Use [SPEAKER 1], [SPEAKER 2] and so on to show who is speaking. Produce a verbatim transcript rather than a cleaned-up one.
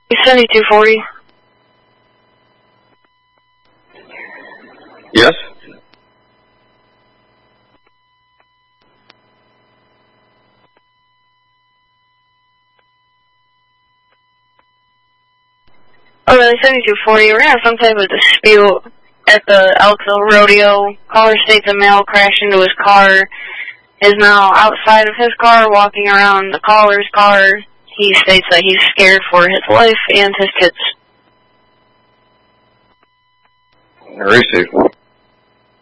[SPEAKER 1] seventy-two forty.
[SPEAKER 2] Yes?
[SPEAKER 1] Oh, really, seventy-two forty. We're gonna have some type of dispute at the Elkville Rodeo. Caller states a male crashed into his car, is now outside of his car, walking around the caller's car. He states that he's scared for his life and his kids.
[SPEAKER 2] Receive.